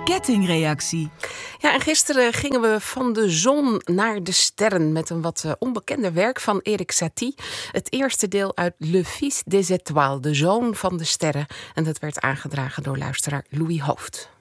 kettingreactie. Ja, en gisteren gingen we van de zon naar de sterren met een wat onbekender werk van Erik Satie. Het eerste deel uit Le Fils des Étoiles, de zoon van de sterren. En dat werd aangedragen door luisteraar Louis Hooft.